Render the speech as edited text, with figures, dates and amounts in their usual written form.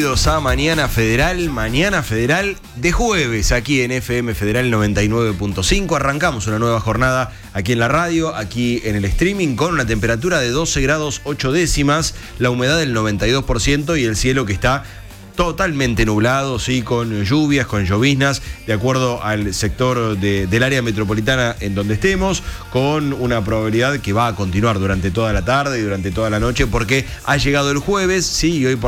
bienvenidos a Mañana Federal de jueves, aquí en FM Federal 99.5. Arrancamos una nueva jornada aquí en la radio, aquí en el streaming, con una temperatura de 12 grados 8 décimas, la humedad del 92% y el cielo que está totalmente nublado, sí, con lluvias, con lloviznas, de acuerdo al sector del área metropolitana en donde estemos, con una probabilidad que va a continuar durante toda la tarde y durante toda la noche, porque ha llegado el jueves, sí, y hoy por